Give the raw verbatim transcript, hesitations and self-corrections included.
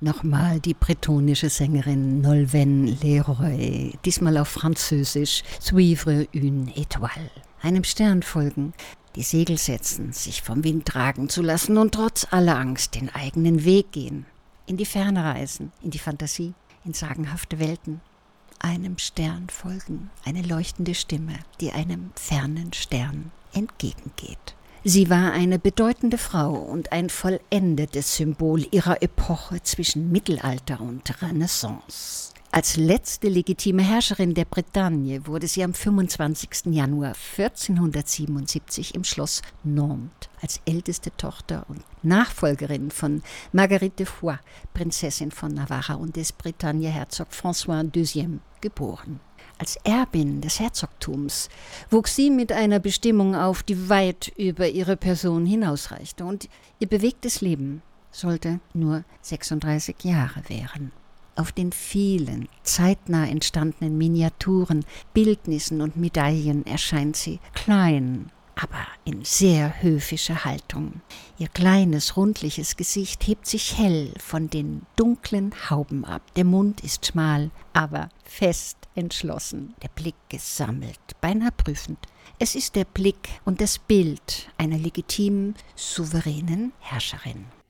Nochmal die bretonische Sängerin Nolwenn Leroy, diesmal auf Französisch, Suivre une étoile, einem Stern folgen, die Segel setzen, sich vom Wind tragen zu lassen und trotz aller Angst den eigenen Weg gehen, in die Ferne reisen, in die Fantasie, in sagenhafte Welten, einem Stern folgen, eine leuchtende Stimme, die einem fernen Stern entgegengeht. Sie war eine bedeutende Frau und ein vollendetes Symbol ihrer Epoche zwischen Mittelalter und Renaissance. Als letzte legitime Herrscherin der Bretagne wurde sie am fünfundzwanzigsten Januar vierzehnhundertsiebenundsiebzig im Schloss Nantes als älteste Tochter und Nachfolgerin von Marguerite de Foix, Prinzessin von Navarra und des Bretagne-Herzog François der Zweite. geboren. Als Erbin des Herzogtums wuchs sie mit einer Bestimmung auf, die weit über ihre Person hinausreichte, und ihr bewegtes Leben sollte nur sechsunddreißig Jahre währen. Auf den vielen zeitnah entstandenen Miniaturen, Bildnissen und Medaillen erscheint sie klein, aber in sehr höfischer Haltung. Ihr kleines, rundliches Gesicht hebt sich hell von den dunklen Hauben ab. Der Mund ist schmal, aber fest entschlossen, der Blick gesammelt, beinahe prüfend. Es ist der Blick und das Bild einer legitimen, souveränen Herrscherin.